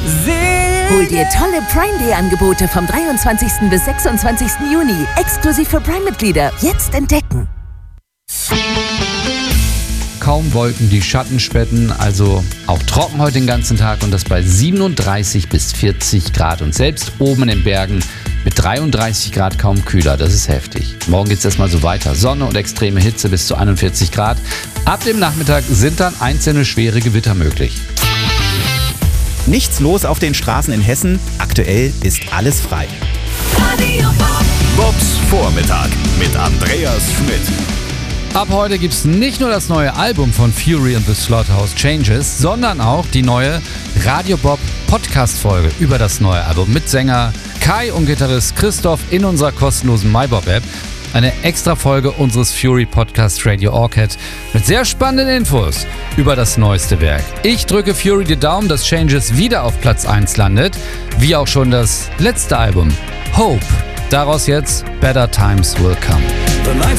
Hol dir tolle Prime Day Angebote vom 23. bis 26. Juni. Exklusiv für Prime-Mitglieder. Jetzt entdecken. Kaum Wolken, die Schatten spetten, also auch trocken heute den ganzen Tag und das bei 37 bis 40 Grad und selbst oben in den Bergen mit 33 Grad kaum kühler, das ist heftig. Morgen geht es erstmal so weiter, Sonne und extreme Hitze bis zu 41 Grad. Ab dem Nachmittag sind dann einzelne schwere Gewitter möglich. Nichts los auf den Straßen in Hessen, aktuell ist alles frei. Bobs Vormittag mit Andreas Schmidt. Ab heute gibt es nicht nur das neue Album von Fury and the Slaughterhouse Changes, sondern auch die neue Radio Bob Podcast-Folge über das neue Album mit Sänger Kai und Gitarrist Christoph in unserer kostenlosen MyBob-App. Eine extra Folge unseres Fury-Podcast Radio Orchid mit sehr spannenden Infos über das neueste Werk. Ich drücke Fury die Daumen, dass Changes wieder auf Platz 1 landet, wie auch schon das letzte Album Hope. Daraus jetzt Better Times Will Come.